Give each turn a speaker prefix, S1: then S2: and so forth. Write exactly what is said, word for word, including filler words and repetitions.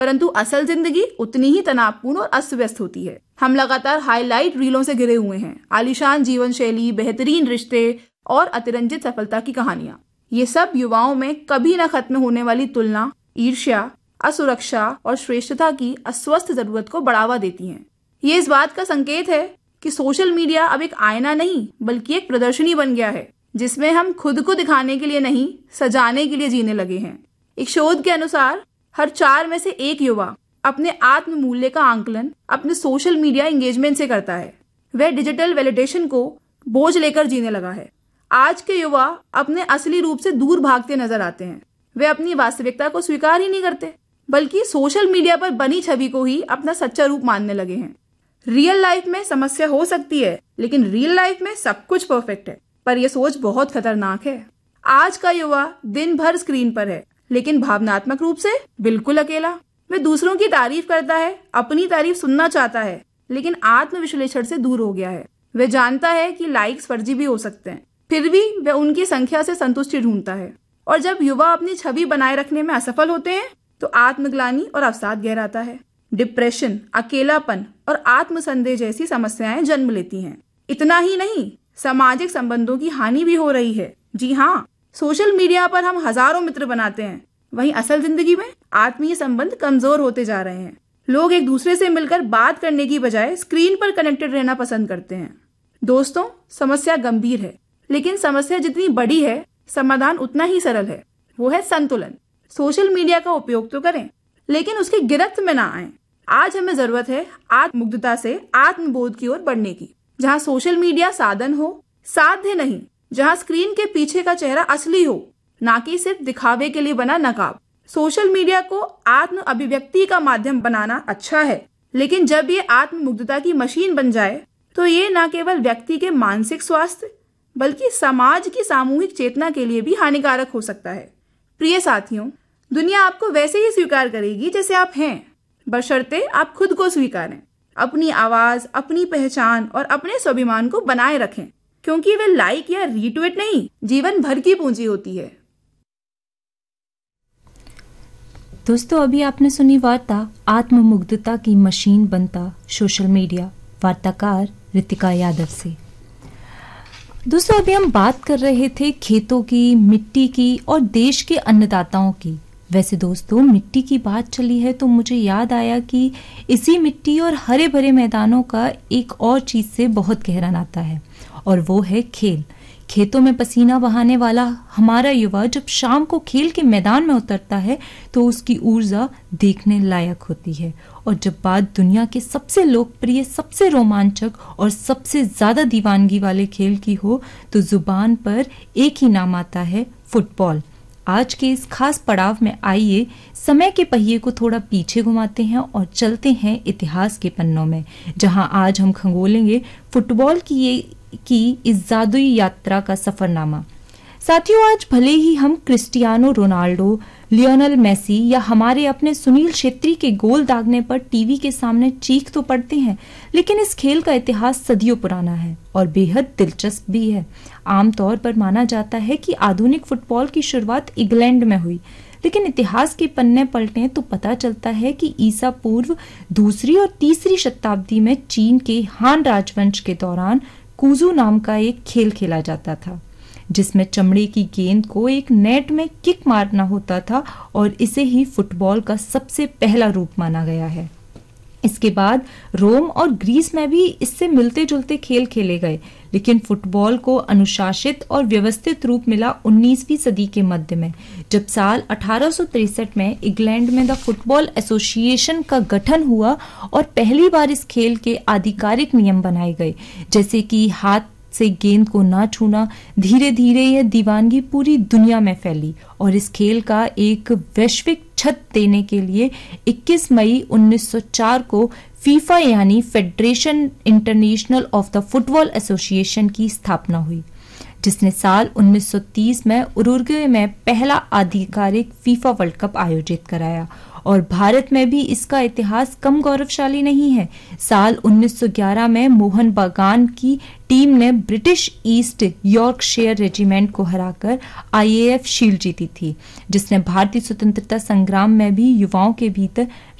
S1: परंतु असल जिंदगी उतनी ही तनावपूर्ण और अस्त व्यस्त होती है। हम लगातार हाईलाइट रीलों से घिरे हुए हैं, आलीशान जीवन शैली, बेहतरीन रिश्ते और अतिरंजित सफलता की कहानियां। ये सब युवाओं में कभी न खत्म होने वाली तुलना, ईर्ष्या, असुरक्षा और श्रेष्ठता की अस्वस्थ जरूरत को बढ़ावा देती हैं। ये इस बात का संकेत है कि सोशल मीडिया अब एक आईना नहीं बल्कि एक प्रदर्शनी बन गया है, जिसमें हम खुद को दिखाने के लिए नहीं, सजाने के लिए जीने लगे हैं। एक शोध के अनुसार हर चार में से एक युवा अपने आत्म मूल्य का आंकलन अपने सोशल मीडिया एंगेजमेंट से करता है। वह डिजिटल वैलिडेशन को बोझ लेकर जीने लगा है। आज के युवा अपने असली रूप से दूर भागते नजर आते हैं। वे अपनी वास्तविकता को स्वीकार ही नहीं करते, बल्कि सोशल मीडिया पर बनी छवि को ही अपना सच्चा रूप मानने लगे हैं। रियल लाइफ में समस्या हो सकती है, लेकिन रियल लाइफ में सब कुछ परफेक्ट है। पर यह सोच बहुत खतरनाक है। आज का युवा दिन भर स्क्रीन पर है, लेकिन भावनात्मक रूप से बिल्कुल अकेला। वह दूसरों की तारीफ करता है, अपनी तारीफ सुनना चाहता है, लेकिन आत्मविश्लेषण से दूर हो गया है। वह जानता है कि लाइक्स फर्जी भी हो सकते हैं, फिर भी वह उनकी संख्या से संतुष्टि ढूंढता है। और जब युवा अपनी छवि बनाए रखने में असफल होते हैं तो आत्मग्लानि और अवसाद गहराता है। डिप्रेशन, अकेलापन और आत्मसंदेह जैसी समस्याएं जन्म लेती हैं। इतना ही नहीं, सामाजिक संबंधों की हानि भी हो रही है। जी हाँ, सोशल मीडिया पर हम हजारों मित्र बनाते हैं, वहीं असल जिंदगी में आत्मीय संबंध कमजोर होते जा रहे हैं। लोग एक दूसरे से मिलकर बात करने की बजाय स्क्रीन पर कनेक्टेड रहना पसंद करते हैं। दोस्तों, समस्या गंभीर है, लेकिन समस्या जितनी बड़ी है, समाधान उतना ही सरल है। वो है संतुलन। सोशल मीडिया का उपयोग तो करें, लेकिन उसकी गिरफ्त में ना आए। आज हमें जरूरत है आत्ममुग्धता से आत्मबोध की ओर बढ़ने की, जहाँ सोशल मीडिया साधन हो, साध्य नहीं। जहाँ स्क्रीन के पीछे का चेहरा असली हो, ना कि सिर्फ दिखावे के लिए बना नकाब। सोशल मीडिया को आत्म अभिव्यक्ति का माध्यम बनाना अच्छा है, लेकिन जब ये आत्ममुग्धता की मशीन बन जाए तो ये न केवल व्यक्ति के मानसिक स्वास्थ्य बल्कि समाज की सामूहिक चेतना के लिए भी हानिकारक हो सकता है। प्रिय साथियों, दुनिया आपको वैसे ही स्वीकार करेगी जैसे आप हैं, बशर्ते आप खुद को स्वीकारें, अपनी आवाज, अपनी पहचान और अपने स्वाभिमान को बनाए रखें, क्योंकि वे लाइक या रीट्वीट नहीं, जीवन भर की पूंजी होती है।
S2: दोस्तों, अभी आपने सुनी वार्ता आत्ममुग्धता की मशीन बनता सोशल मीडिया, वार्ताकार रितिका यादव से। दोस्तों, अभी हम बात कर रहे थे खेतों की, मिट्टी की और देश के अन्नदाताओं की। वैसे दोस्तों, मिट्टी की बात चली है तो मुझे याद आया कि इसी मिट्टी और हरे भरे मैदानों का एक और चीज से बहुत गहरा नाता है, और वो है खेल। खेतों में पसीना बहाने वाला हमारा युवा जब शाम को खेल के मैदान में उतरता है तो उसकी ऊर्जा देखने लायक होती है। और जब बात दुनिया के सबसे लोकप्रिय, सबसे रोमांचक और सबसे ज्यादा दीवानगी वाले खेल की हो तो जुबान पर एक ही नाम आता है, फुटबॉल। आज के इस खास पड़ाव में आइए समय के पहिए को थोड़ा पीछे घुमाते हैं और चलते हैं इतिहास के पन्नों में, जहां आज हम खंगोलेंगे फुटबॉल की ये की इस जादुई यात्रा का सफरनामा। साथियों, आज भले ही हम क्रिस्टियानो रोनाल्डो, लियोनेल मेसी या हमारे अपने सुनील छेत्री के गोल दागने पर टीवी के सामने चीख तो पड़ते हैं, लेकिन इस खेल का इतिहास सदियों पुराना है और बेहद दिलचस्प भी है। आमतौर पर माना जाता है कि आधुनिक फुटबॉल की शुरुआत इंग्लैंड में हुई, लेकिन इतिहास के पन्ने पलटें तो पता चलता है कि ईसा पूर्व दूसरी और तीसरी शताब्दी में चीन के हान राजवंश के दौरान कुजू नाम का एक खेल खेला जाता था, जिसमें चमड़े की गेंद को एक नेट में किक मारना होता था, और इसे ही फुटबॉल का सबसे पहला रूप माना गया है। इसके बाद रोम और ग्रीस में भी इससे मिलते जुलते खेल खेले गए, लेकिन फुटबॉल को अनुशासित और व्यवस्थित रूप मिला उन्नीसवीं सदी के मध्य में, जब साल अठारह सौ तिरसठ में इंग्लैंड में द फुटबॉल एसोसिएशन का गठन हुआ और पहली बार इस खेल के आधिकारिक नियम बनाए गए, जैसे कि हाथ से गेंद को ना छूना। धीरे धीरे यह दीवानगी पूरी दुनिया में फैली और इस खेल का एक वैश्विक छत देने के लिए इक्कीस मई उन्नीस सौ चार को फीफा यानी federation international of the football association की स्थापना हुई, जिसने साल उन्नीस सौ तीस में उरुग्वे में पहला आधिकारिक फीफा वर्ल्ड कप आयोजित कराया। और भारत में भी इसका इतिहास कम गौरवशाली नहीं है। साल उन्नीस सौ ग्यारह में मोहन बागान की टीम ने ब्रिटिश ईस्ट यॉर्कशायर रेजिमेंट को हराकर आईएएफ शील्ड जीती थी, जिसने भारतीय स्वतंत्रता संग्राम में भी युवाओं के भीतर